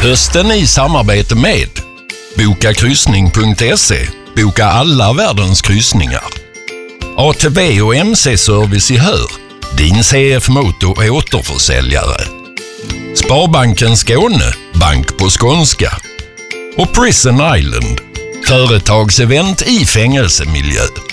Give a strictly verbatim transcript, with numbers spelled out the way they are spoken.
Hösten i samarbete med boka kryssning punkt se. Boka alla världens kryssningar. A T V och M C-service i Hör. Din C F Moto återförsäljare. Sparbanken Skåne. Bank på skånska. Och Prison Island. Företagsevent i fängelsemiljö.